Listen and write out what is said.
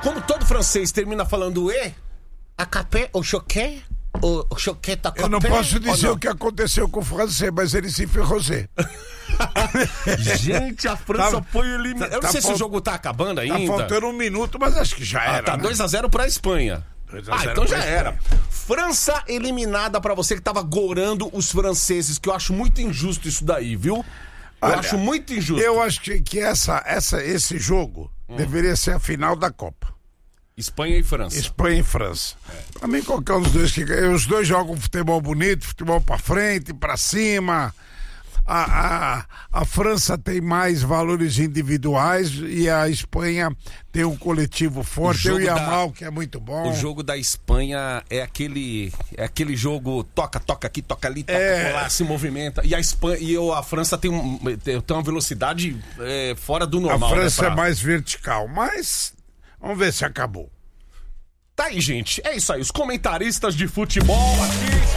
Como todo francês termina falando a capé, o choquet, o choquet tá Eu não posso dizer o que aconteceu com o francês, mas ele se ferrou. Gente, a França foi eliminada. Eu não sei se o jogo tá acabando ainda. Tá faltando 1 minuto, mas acho que já era. Tá né? 2-0 pra Espanha. 2-0 então já pra era. França eliminada pra você que tava gorando os franceses, que eu acho muito injusto isso daí, viu? Eu acho muito injusto. Eu acho que esse jogo deveria ser a final da Copa. Espanha e França. Espanha e França. Pra mim, qualquer um dos dois que ganha. Os dois jogam futebol bonito, futebol pra frente, pra cima. A França tem mais valores individuais e a Espanha tem um coletivo forte. Tem o Yamal, que é muito bom. O jogo da Espanha é aquele jogo toca aqui, toca ali, toca lá, se movimenta. E a França tem uma velocidade fora do normal. A França né, é mais vertical, mas vamos ver se acabou. Tá aí, gente. É isso aí. Os comentaristas de futebol aqui.